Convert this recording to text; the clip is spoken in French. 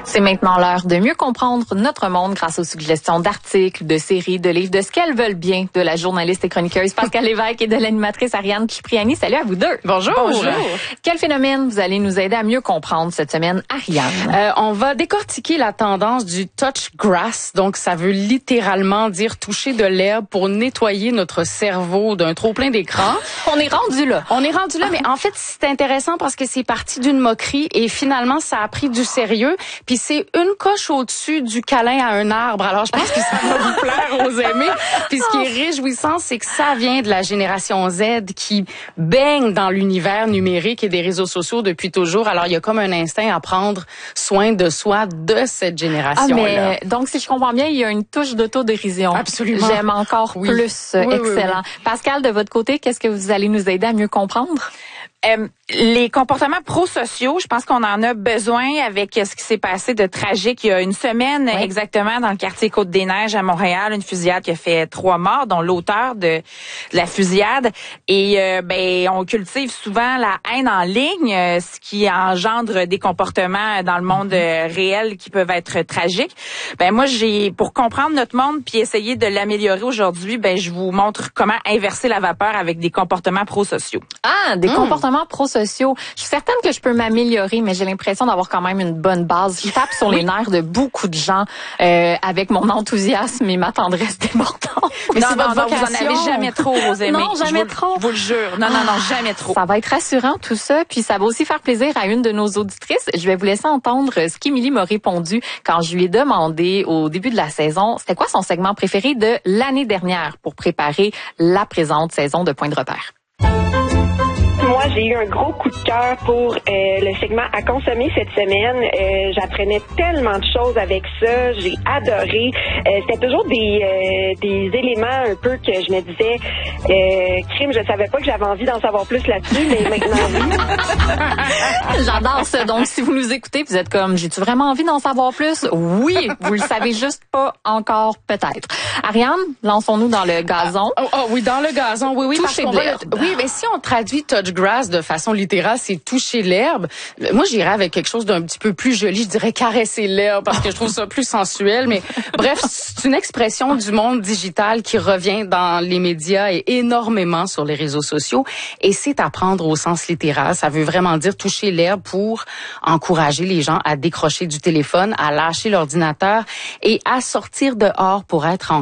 C'est maintenant l'heure de mieux comprendre notre monde grâce aux suggestions d'articles, de séries, de livres, de ce qu'elles veulent bien de la journaliste et chroniqueuse Pascal Lévesque et de l'animatrice Ariane Cipriani. Salut à vous deux. Bonjour. Bonjour. Quel phénomène vous allez nous aider à mieux comprendre cette semaine, Ariane? On va décortiquer la tendance du touch grass. Donc, ça veut littéralement dire toucher de l'herbe pour nettoyer notre cerveau d'un trop plein d'écran. On est rendu là. On est rendu là, mais en fait, c'est intéressant parce que c'est parti d'une moquerie et finalement, ça a pris du sérieux. Puis c'est une coche au-dessus du câlin à un arbre. Alors, je pense que ça va vous plaire aux aimés. Puis ce qui est réjouissant, c'est que ça vient de la génération Z qui baigne dans l'univers numérique et des réseaux sociaux depuis toujours. Alors, il y a comme un instinct à prendre soin de soi de cette génération-là. Donc, si je comprends bien, il y a une touche d'autodérision. Absolument. J'aime encore plus. Oui, excellent. oui. Pascal, de votre côté, qu'est-ce que vous allez nous aider à mieux comprendre? Les comportements prosociaux, je pense qu'on en a besoin avec ce qui s'est passé de tragique il y a une semaine exactement dans le quartier Côte-des-Neiges à Montréal, une fusillade qui a fait 3 morts, dont l'auteur de la fusillade. Et on cultive souvent la haine en ligne, ce qui engendre des comportements dans le monde réel qui peuvent être tragiques. Moi, pour comprendre notre monde puis essayer de l'améliorer aujourd'hui, je vous montre comment inverser la vapeur avec des comportements prosociaux. Ah, des comportements prosociaux. Je suis certaine que je peux m'améliorer, mais j'ai l'impression d'avoir quand même une bonne base. Je tape sur les nerfs de beaucoup de gens avec mon enthousiasme et ma tendresse débordante. Mais c'est votre vocation. Vous en avez jamais trop, vos aimés. Non, jamais trop. Je vous le jure. Non, jamais trop. Ça va être rassurant tout ça, puis ça va aussi faire plaisir à une de nos auditrices. Je vais vous laisser entendre ce qu'Émilie m'a répondu quand je lui ai demandé au début de la saison, c'était quoi son segment préféré de l'année dernière pour préparer la présente saison de Point de repère. Moi, j'ai eu un gros coup de cœur pour le segment à consommer cette semaine. J'apprenais tellement de choses avec ça. J'ai adoré. C'était toujours des éléments un peu que je me disais, crime, je savais pas que j'avais envie d'en savoir plus là-dessus, mais maintenant oui. J'adore ça. Donc, si vous nous écoutez, vous êtes comme, j'ai-tu vraiment envie d'en savoir plus? Oui, vous le savez juste pas encore, peut-être. Ariane, lançons-nous dans le gazon. Oui, dans le gazon. Oui, toucher de l'herbe. Oui, mais si on traduit touch grass de façon littérale, c'est toucher l'herbe. Moi, j'irais avec quelque chose d'un petit peu plus joli. Je dirais caresser l'herbe parce que je trouve ça plus sensuel. Mais bref, c'est une expression du monde digital qui revient dans les médias et énormément sur les réseaux sociaux. Et c'est à prendre au sens littéral. Ça veut vraiment dire toucher l'herbe pour encourager les gens à décrocher du téléphone, à lâcher l'ordinateur et à sortir dehors pour être en